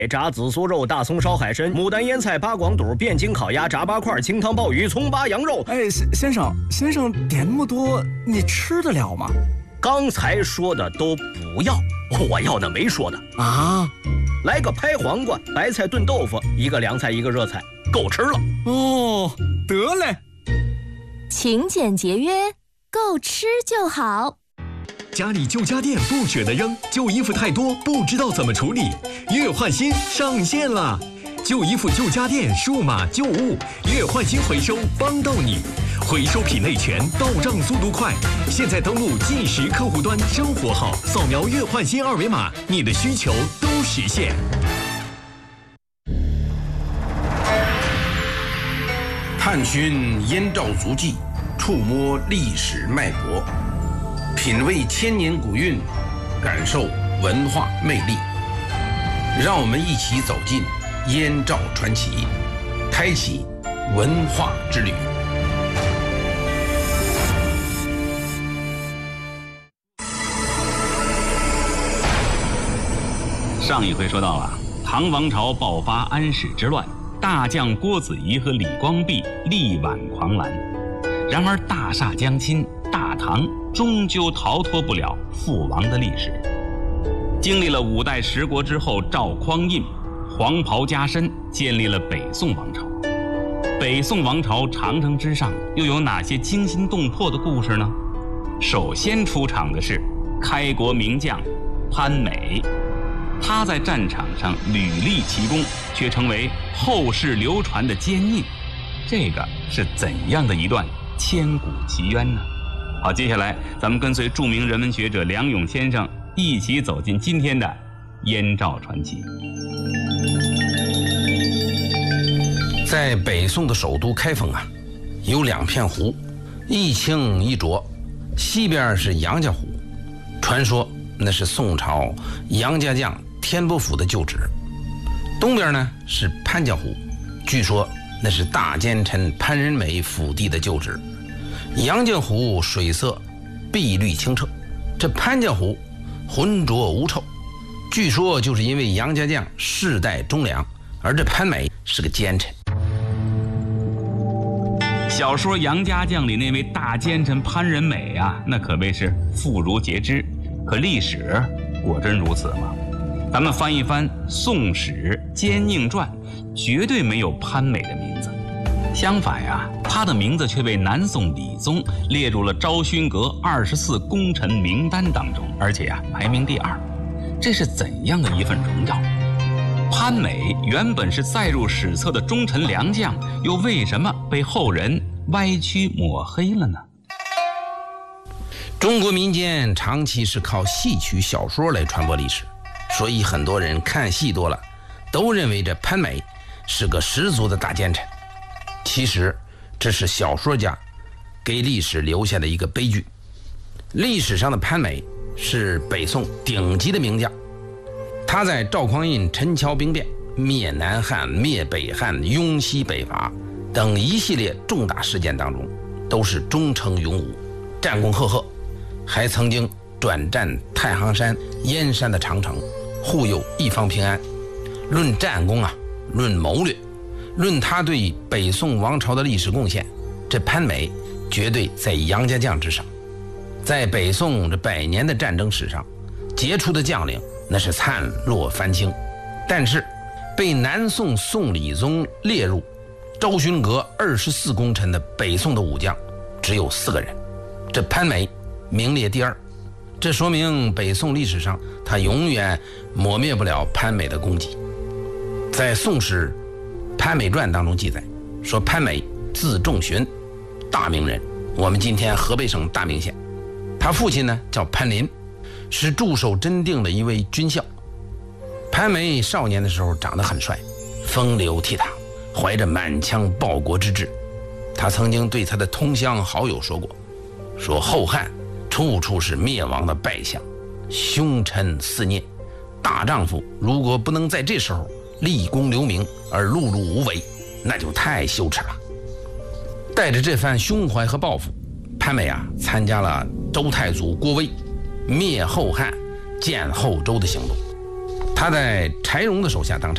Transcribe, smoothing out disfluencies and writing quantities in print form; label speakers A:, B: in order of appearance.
A: 炸紫苏肉、大葱烧海参、牡丹腌菜、八广肚、汴京烤鸭、炸八块、清汤鲍鱼、葱扒羊肉。
B: 哎，先生点那么多，你吃得了吗？
A: 刚才说的都不要，我要的没说的
B: 啊。
A: 来个拍黄瓜、白菜炖豆腐，一个凉菜一个热菜，够吃了。
B: 哦，得嘞。
C: 勤俭节约，够吃就好。
D: 家里旧家电不舍得扔，旧衣服太多不知道怎么处理，月换新上线了！旧衣服旧家电数码旧物月换新回收帮到你，回收品类全，到账速度快。现在登录计时客户端生活号，扫描月换新二维码，你的需求都实现。
E: 探寻燕赵足迹，触摸历史脉搏，品味千年古韵，感受文化魅力。让我们一起走进燕赵传奇，开启文化之旅。
F: 上一回说到了唐王朝爆发安史之乱，大将郭子仪和李光弼力挽狂澜，然而大厦将倾，大唐终究逃脱不了覆亡的历史。经历了5代十国之后，赵匡胤黄袍加身，建立了北宋王朝。北宋王朝长城之上又有哪些惊心动魄的故事呢？首先出场的是开国名将潘美，他在战场上屡立奇功，却成为后世流传的奸佞。这个是怎样的一段千古奇冤呢？好，接下来咱们跟随著名人文学者梁勇先生一起走进今天的燕赵传奇。
E: 在北宋的首都开封啊，有2片湖，一清一浊。西边是杨家湖，传说那是宋朝杨家将天波府的旧址。东边呢是潘家湖，据说那是大奸臣潘仁美府邸的旧址。杨家湖水色碧绿清澈，这潘家湖浑浊无臭，据说就是因为杨家将世代忠良，而这潘美是个奸臣。
F: 小说《杨家将》里那位大奸臣潘仁美啊，那可谓是妇孺皆知。可历史果真如此吗？咱们翻一翻《宋史奸佞传》，绝对没有潘美的名字。相反呀，他的名字却被南宋理宗列入了昭勋阁24功臣名单当中，而且排名第2。这是怎样的一份荣耀？潘美原本是载入史册的忠臣良将，又为什么被后人歪曲抹黑了呢？
E: 中国民间长期是靠戏曲小说来传播历史，所以很多人看戏多了，都认为这潘美是个十足的大奸臣。其实这是小说家给历史留下的一个悲剧。历史上的潘美是北宋顶级的名将，他在赵匡胤陈桥兵变、灭南汉、灭北汉、拥西北伐等一系列重大事件当中都是忠诚勇武，战功赫赫，还曾经转战太行山、燕山的长城，护佑一方平安。论战功啊，论谋略，论他对北宋王朝的历史贡献，这潘美绝对在杨家将之上。在北宋这100年的战争史上，杰出的将领那是灿落繁星，但是被南宋宋理宗列入昭勋阁24功臣的北宋的武将只有4个人，这潘美名列第2。这说明北宋历史上他永远抹灭不了潘美的功绩。在《宋史潘美传》当中记载说，潘美字仲勋，大名人，我们今天河北省大名县。他父亲呢叫潘林，是驻守真定的一位军校。潘美少年的时候长得很帅，风流倜傥，怀着满腔报国之志。他曾经对他的同乡好友说过，说后汉处处是灭亡的败象，凶臣肆虐，大丈夫如果不能在这时候立功留名而碌碌无为，那就太羞耻了。带着这番胸怀和抱负，潘美参加了周太祖郭威灭后汉、建后周的行动。他在柴荣的手下当差，